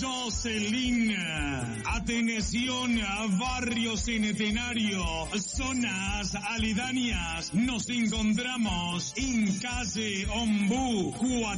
Jocelyn. Atención, barrio Centenario, zonas aledañas. Nos encontramos en calle Ombú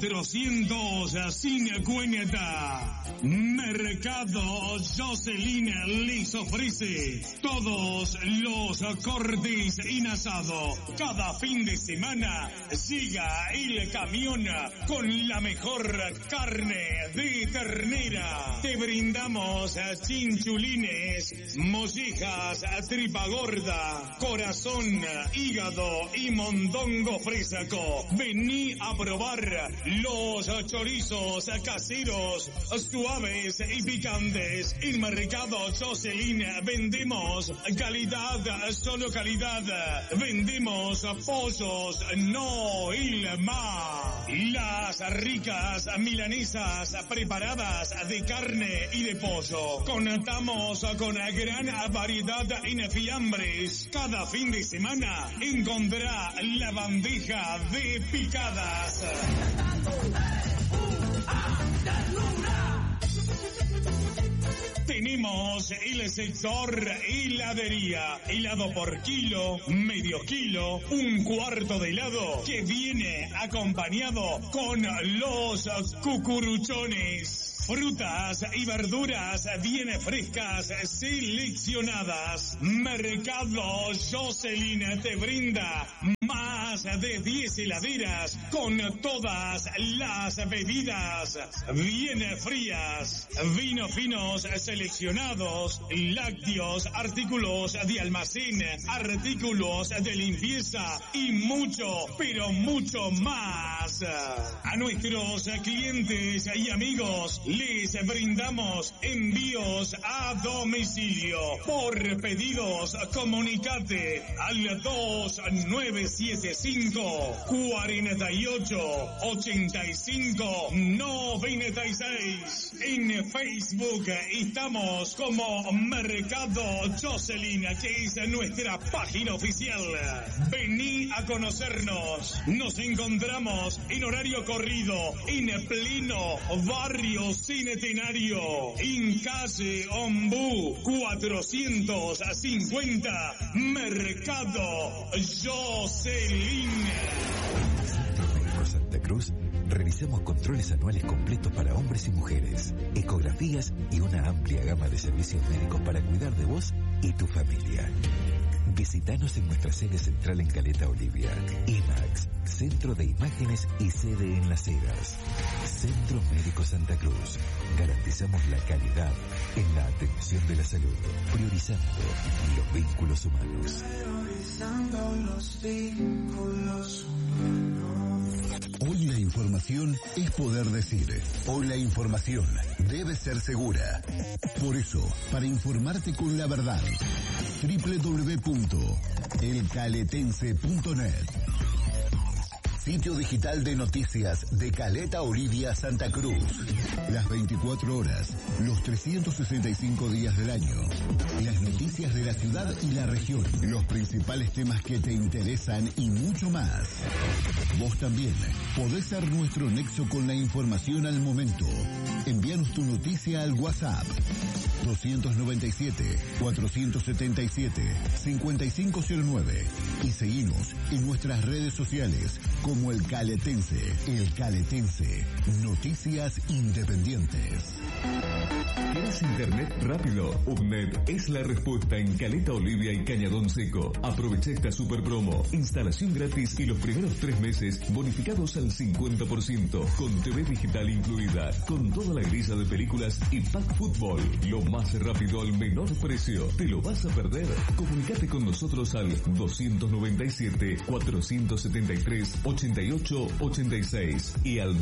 450. Mercado Jocelyn les ofrece todos los cortes en asado. Cada fin de semana llega el camión con la mejor carne de ternera. Te brindamos chinchulines, mollejas, tripa gorda, corazón, hígado y mondongo fresco. Vení a probar los chorizos caseros, suaves y picantes. En Mercado Jocelyn vendemos calidad, solo calidad. Vendemos pollos, no Ilma. Las ricas milanesas preparadas de carne y de pollo. Contamos con gran variedad en fiambres. Cada fin de semana encontrará la bandeja de picadas. Tenemos el sector heladería. Helado por kilo, medio kilo, un cuarto de helado que viene acompañado con los cucuruchones. Frutas y verduras bien frescas, seleccionadas. Mercado Jocelyn te brinda más de 10 heladeras con todas las bebidas bien frías, vinos finos seleccionados, lácteos, artículos de almacén, artículos de limpieza y mucho, pero mucho más. A nuestros clientes y amigos les brindamos envíos a domicilio. Por pedidos, comunicate al 2975 48 85 96. En Facebook estamos como Mercado Jocelyn, que es nuestra página oficial. Vení a conocernos. Nos encontramos en horario corrido en pleno barrio Centenario, en calle Ombú 450, Mercado Jocelyn. Centro Médico Santa Cruz realizamos controles anuales completos para hombres y mujeres, ecografías y una amplia gama de servicios médicos para cuidar de vos y tu familia. Visítanos en nuestra sede central en Caleta Olivia. IMAX, Centro de Imágenes y sede en Las Heras. Centro Médico Santa Cruz. Garantizamos la calidad en la atención de la salud, priorizando los vínculos humanos. Priorizando los vínculos humanos. Hoy la información es poder decir. Hoy la información debe ser segura. Por eso, para informarte con la verdad, www.elcaletense.net, sitio digital de noticias de Caleta Olivia, Santa Cruz. Las 24 horas, los 365 días del año. Las noticias de la ciudad y la región. Los principales temas que te interesan y mucho más. Vos también podés ser nuestro nexo con la información al momento. Envíanos tu noticia al WhatsApp 297-477-5509 y seguinos en nuestras redes sociales como El Caletense. El Caletense, noticias independientes. ¿Quieres internet rápido? UPNET es la respuesta en Caleta Olivia y Cañadón Seco. Aprovecha esta super promo. Instalación gratis y los primeros 3 meses bonificados al 50%. Con TV digital incluida. Con toda la grilla de películas y pack fútbol. Lo más rápido al menor precio. ¿Te lo vas a perder? Comunicate con nosotros al 297-473-8886 y al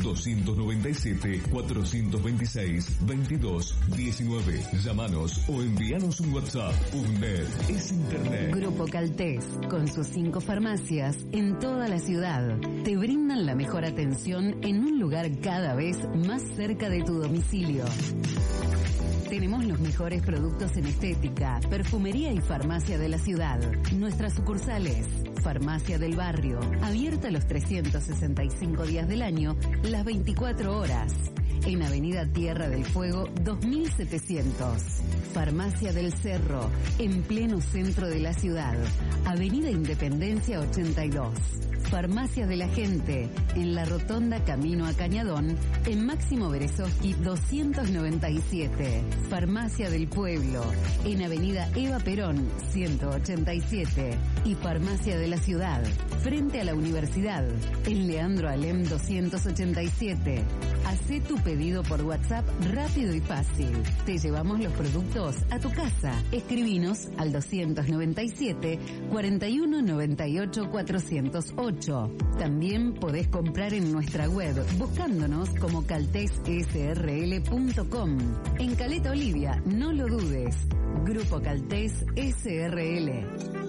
297-426-2219. Llámanos o envíanos un WhatsApp. UNED es Internet. Grupo Caltés, con sus 5 farmacias en toda la ciudad, te brindan la mejor atención en un lugar cada vez más cerca de tu domicilio. Tenemos los mejores productos en estética, perfumería y farmacia de la ciudad. Nuestras sucursales: Farmacia del Barrio, abierta los 365 días del año, las 24 horas. en Avenida Tierra del Fuego 2700. Farmacia del Cerro, en pleno centro de la ciudad, Avenida Independencia 82. Farmacia de la Gente, en la Rotonda Camino a Cañadón, en Máximo Berezovsky 297. Farmacia del Pueblo, en Avenida Eva Perón 187. Y Farmacia de la Ciudad, frente a la Universidad, en Leandro Alem 287. Hacé tu pedido por WhatsApp rápido y fácil. Te llevamos los productos a tu casa. Escribinos al 297 41 98 408. También podés comprar en nuestra web buscándonos como caltessrl.com. En Caleta Olivia, no lo dudes. Grupo Caltés SRL.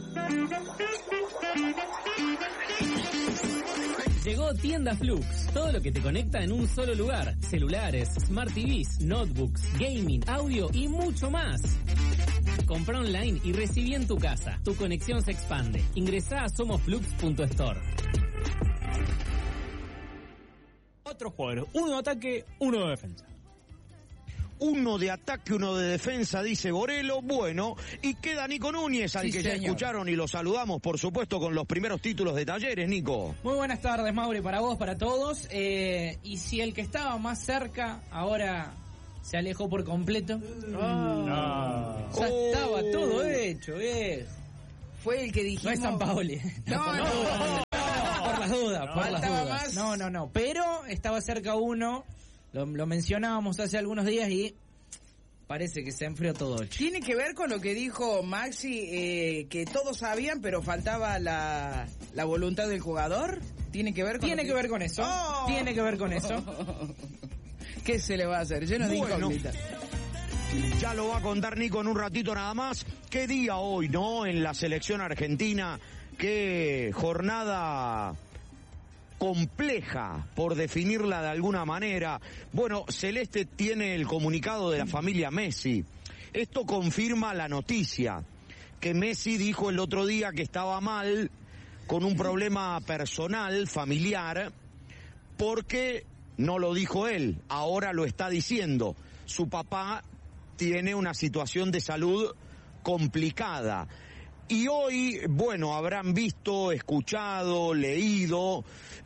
Llegó Tienda Flux, todo lo que te conecta en un solo lugar. Celulares, Smart TVs, notebooks, gaming, audio y mucho más. Compra online y recibí en tu casa. Tu conexión se expande. Ingresá a somosflux.store. Otros jugadores, uno de ataque, uno de defensa. Uno de ataque, uno de defensa, dice Borelo. Bueno, y queda Nico Núñez, al que ya escucharon y lo saludamos, por supuesto, con los primeros títulos de Talleres, Nico. Muy buenas tardes, Mauri, para vos, para todos. Y si el que estaba más cerca ahora se alejó por completo. Ya estaba todo hecho, viejo. Fue el que dijimos... No es San Paoli. No. Por las dudas, por las dudas. No. Pero estaba cerca uno... Lo mencionábamos hace algunos días y parece que se enfrió todo. Tiene que ver con lo que dijo Maxi, que todos sabían, pero faltaba la voluntad del jugador. ¿Tiene que ver con eso? Tiene que ver con eso. ¿Qué se le va a hacer? Lleno de incógnitas. Ya lo va a contar Nico en un ratito nada más. ¿Qué día hoy, no? En la selección argentina. Qué jornada compleja, por definirla de alguna manera. Bueno, Celeste tiene el comunicado de la familia Messi. Esto confirma la noticia que Messi dijo el otro día que estaba mal con un problema personal, familiar, porque no lo dijo él, ahora lo está diciendo. Su papá tiene una situación de salud complicada. Y hoy, bueno, habrán visto, escuchado, leído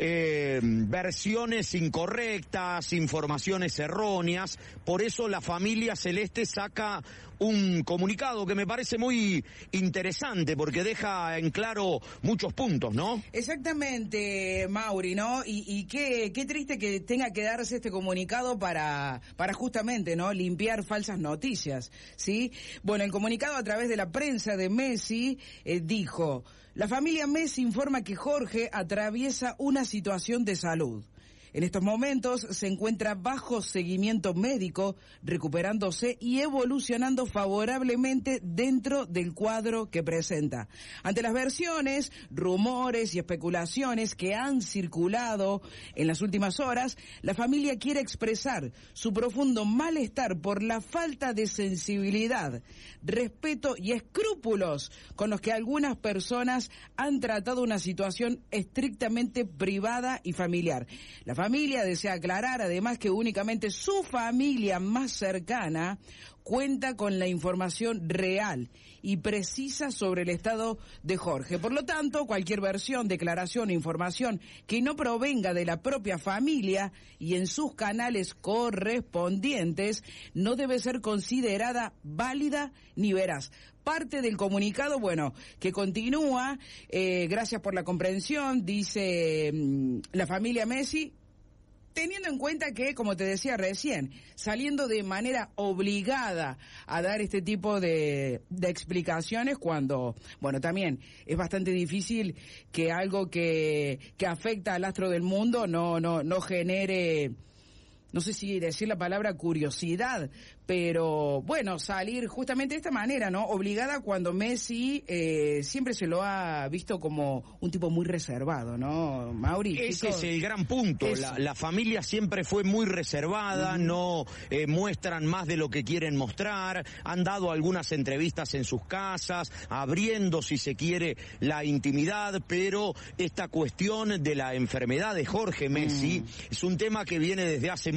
versiones incorrectas, informaciones erróneas. Por eso la familia Celeste saca un comunicado que me parece muy interesante porque deja en claro muchos puntos, ¿no? Exactamente, Mauri, ¿no? Y qué triste que tenga que darse este comunicado para justamente, ¿no? Limpiar falsas noticias, ¿sí? Bueno, el comunicado a través de la prensa de Messi dijo: la familia Messi informa que Jorge atraviesa una situación de salud. En estos momentos se encuentra bajo seguimiento médico, recuperándose y evolucionando favorablemente dentro del cuadro que presenta. Ante las versiones, rumores y especulaciones que han circulado en las últimas horas, la familia quiere expresar su profundo malestar por la falta de sensibilidad, respeto y escrúpulos con los que algunas personas han tratado una situación estrictamente privada y familiar. La familia desea aclarar además que únicamente su familia más cercana cuenta con la información real y precisa sobre el estado de Jorge. Por lo tanto, cualquier versión, declaración o información que no provenga de la propia familia y en sus canales correspondientes no debe ser considerada válida ni veraz. Parte del comunicado, bueno, que continúa, gracias por la comprensión, dice la familia Messi, teniendo en cuenta que, como te decía recién, saliendo de manera obligada a dar este tipo de explicaciones cuando, bueno, también es bastante difícil que algo que afecta al astro del mundo no genere, no sé si decir la palabra curiosidad, pero bueno, salir justamente de esta manera, ¿no? Obligada cuando Messi siempre se lo ha visto como un tipo muy reservado, ¿no, Mauri? Ese es el gran punto. La familia siempre fue muy reservada, no muestran más de lo que quieren mostrar, han dado algunas entrevistas en sus casas, abriendo, si se quiere, la intimidad, pero esta cuestión de la enfermedad de Jorge Messi es un tema que viene desde hace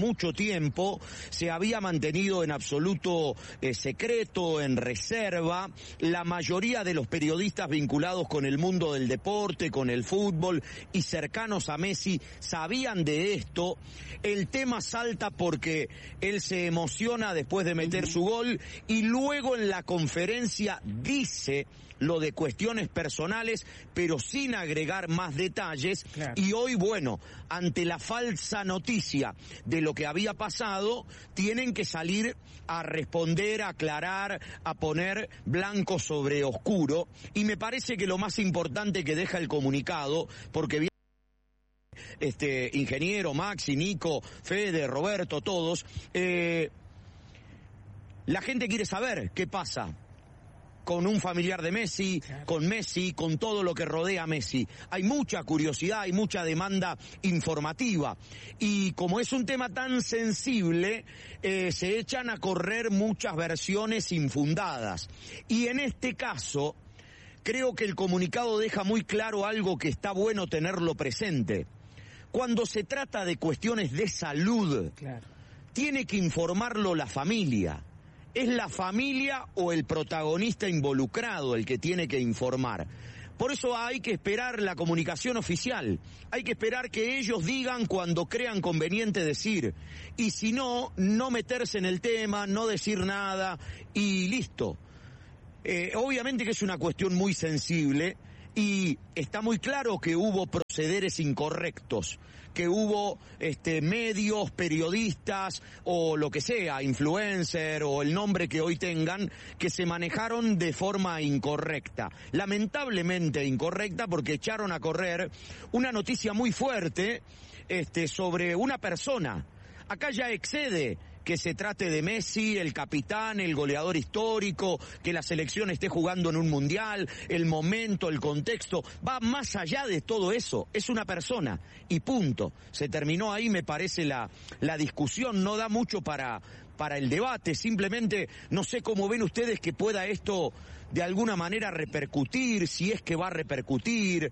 mucho tiempo se había mantenido en absoluto secreto, en reserva. La mayoría de los periodistas vinculados con el mundo del deporte, con el fútbol y cercanos a Messi sabían de esto. El tema salta porque él se emociona después de meter su gol y luego en la conferencia dice lo de cuestiones personales, pero sin agregar más detalles. Claro. Y hoy, bueno, ante la falsa noticia de lo que había pasado, tienen que salir a responder, a aclarar, a poner blanco sobre oscuro. Y me parece que lo más importante que deja el comunicado, porque ingeniero, Maxi, Nico, Fede, Roberto, todos, la gente quiere saber qué pasa con un familiar de Messi, con todo lo que rodea a Messi. Hay mucha curiosidad, hay mucha demanda informativa. Y como es un tema tan sensible, se echan a correr muchas versiones infundadas. Y en este caso, creo que el comunicado deja muy claro algo que está bueno tenerlo presente. Cuando se trata de cuestiones de salud, tiene que informarlo la familia. Es la familia o el protagonista involucrado el que tiene que informar. Por eso hay que esperar la comunicación oficial. Hay que esperar que ellos digan cuando crean conveniente decir. Y si no, no meterse en el tema, no decir nada y listo. Obviamente que es una cuestión muy sensible y está muy claro que hubo procederes incorrectos, que hubo medios, periodistas o lo que sea, influencer o el nombre que hoy tengan, que se manejaron de forma incorrecta. Lamentablemente incorrecta porque echaron a correr una noticia muy fuerte sobre una persona. Acá ya excede que se trate de Messi, el capitán, el goleador histórico, que la selección esté jugando en un mundial, el momento, el contexto, va más allá de todo eso, es una persona y punto. Se terminó ahí, me parece, la discusión, no da mucho para el debate, simplemente no sé cómo ven ustedes que pueda esto de alguna manera repercutir, si es que va a repercutir.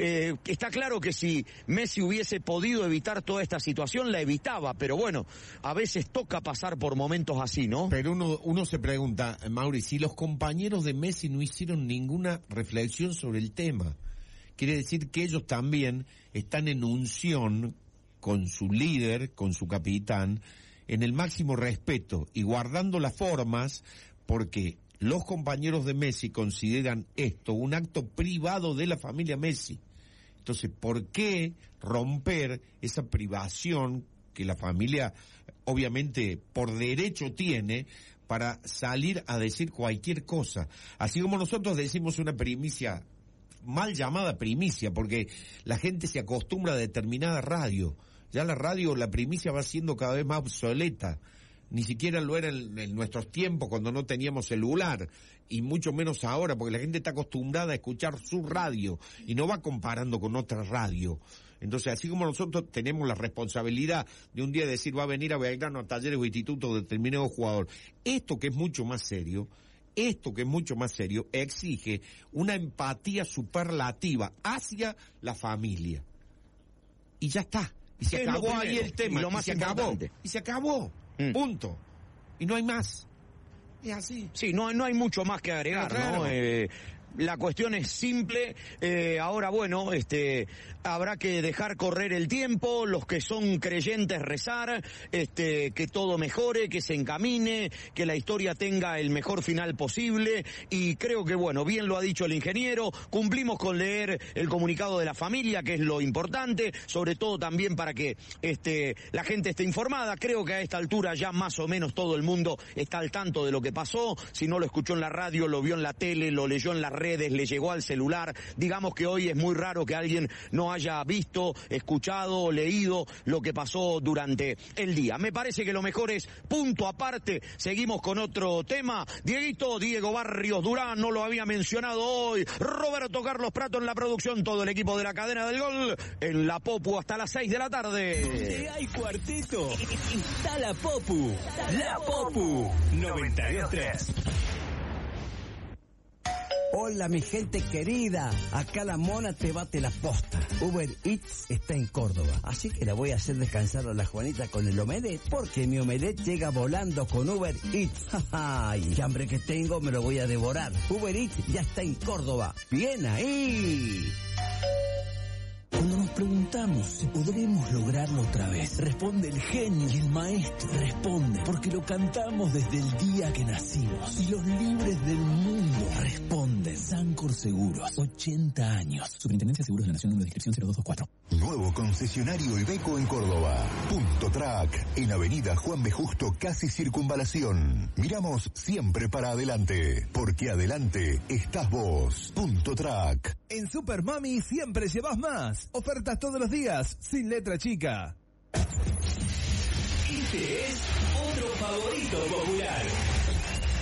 Está claro que si Messi hubiese podido evitar toda esta situación, la evitaba, pero bueno, a veces toca pasar por momentos así, ¿no? Pero uno se pregunta, Mauri, si los compañeros de Messi no hicieron ninguna reflexión sobre el tema, quiere decir que ellos también están en unción con su líder, con su capitán, en el máximo respeto y guardando las formas, porque los compañeros de Messi consideran esto un acto privado de la familia Messi. Entonces, ¿por qué romper esa privación que la familia obviamente por derecho tiene para salir a decir cualquier cosa? Así como nosotros decimos una primicia, mal llamada primicia, porque la gente se acostumbra a determinada radio. Ya la radio, la primicia va siendo cada vez más obsoleta. Ni siquiera lo era en nuestros tiempos cuando no teníamos celular, y mucho menos ahora, porque la gente está acostumbrada a escuchar su radio y no va comparando con otra radio. Entonces, así como nosotros tenemos la responsabilidad de un día decir va a venir a Belgrano a Talleres o Instituto determinado jugador, esto que es mucho más serio, exige una empatía superlativa hacia la familia. Y ya está. Y se acabó ahí el tema. Y lo más importante. Y se acabó. Punto. Y no hay más. Es así. Sí, no hay mucho más que agregar, claro. ¿No? La cuestión es simple. Ahora, bueno, habrá que dejar correr el tiempo, los que son creyentes rezar, que todo mejore, que se encamine, que la historia tenga el mejor final posible. Y creo que, bueno, bien lo ha dicho el ingeniero, cumplimos con leer el comunicado de la familia, que es lo importante, sobre todo también para que la gente esté informada. Creo que a esta altura ya más o menos todo el mundo está al tanto de lo que pasó. Si no lo escuchó en la radio, lo vio en la tele, lo leyó en las redes, le llegó al celular. Digamos que hoy es muy raro que alguien no haya visto, escuchado o leído lo que pasó durante el día. Me parece que lo mejor es punto aparte. Seguimos con otro tema. Diego Barrios Durán, no lo había mencionado hoy. Roberto Carlos Prato en la producción, todo el equipo de la cadena del gol en la Popu hasta las 6 de la tarde. Donde hay cuarteto, está la Popu. La Popu 92.3. Hola mi gente querida, acá la mona te bate la posta. Uber Eats está en Córdoba, así que la voy a hacer descansar a la Juanita con el omelette, porque mi omelette llega volando con Uber Eats. ¡Ay, qué hambre que tengo, me lo voy a devorar! Uber Eats ya está en Córdoba, ¡bien ahí! Cuando nos preguntamos si podremos lograrlo otra vez, responde el genio y el maestro. Responde porque lo cantamos desde el día que nacimos. Y los libres del mundo responden. Sancor Seguros, 80 años. Superintendencia de Seguros de la Nación, número de inscripción 0224. Nuevo concesionario Iveco en Córdoba. Punto Track, en Avenida Juan B. Justo, casi Circunvalación. Miramos siempre para adelante, porque adelante estás vos. Punto Track. En Super Mami siempre llevas más. Ofertas todos los días, sin letra chica. Este es otro favorito popular.